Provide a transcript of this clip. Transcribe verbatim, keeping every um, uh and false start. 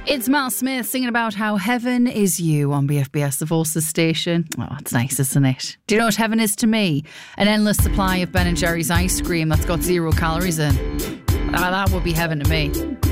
It's Matt Smith singing about how heaven is you on B F B S, the Voices station. Oh, it's nice, isn't it? Do you know what heaven is to me? An endless supply of Ben and Jerry's ice cream that's got zero calories in. Ah, that would be heaven to me.